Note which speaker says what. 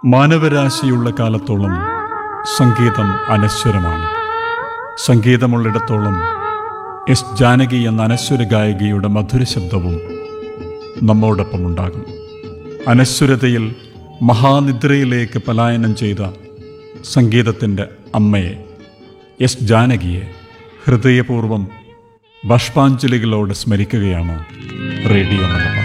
Speaker 1: മാനവരാശിയുള്ള കാലത്തോളം സംഗീതം അനശ്വരമാണ്. സംഗീതമുള്ളിടത്തോളം എസ് ജാനകി എന്ന അനശ്വര ഗായികയുടെ മധുരശബ്ദവും നമ്മോടൊപ്പമുണ്ടാകും. അനശ്വരതയിൽ മഹാനിദ്രയിലേക്ക് പലായനം ചെയ്ത സംഗീതത്തിൻ്റെ അമ്മയെ എസ് ജാനകിയെ ഹൃദയപൂർവ്വം ബാഷ്പാഞ്ജലികളോട് സ്മരിക്കുകയാണ് റേഡിയോ മലബാർ.